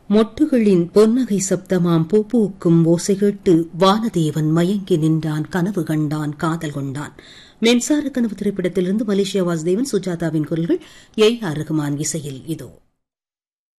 மொட்டுகளின் பொன்னகை சப்தமாம் பூ பூக்கும் ஓசை கேட்டு வானதேவன் மயங்கி நின்றான், கனவு கண்டான், காதல் கொண்டான். மின்சார கனவு திரைப்படத்திலிருந்து மலேசியா வாசுதேவன், சுஜாதாவின் குரல்கள், ஏ ஆர் ரஹ்மான் இசையில் இதோ.